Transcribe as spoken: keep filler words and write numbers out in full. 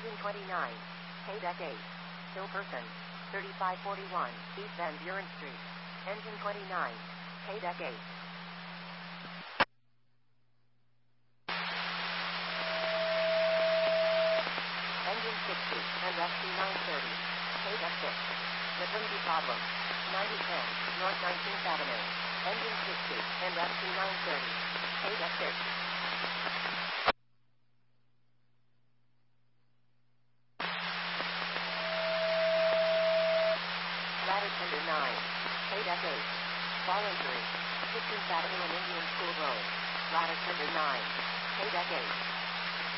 Engine twenty-nine. K-Deck eight. Hillperson. thirty-five forty-one, East Van Buren Street. Engine twenty-nine. K-Deck eight. Engine sixty, and S C nine thirty. K-Deck six. Maternity problem. ninety ten, North nineteenth Avenue. Engine sixty, and S C nine thirty. K-Deck six. Ladder Tender nine. K-Deck eight. Fall injury. fifteenth Avenue and Indian School Road. Ladder Tender nine. K-Deck eight.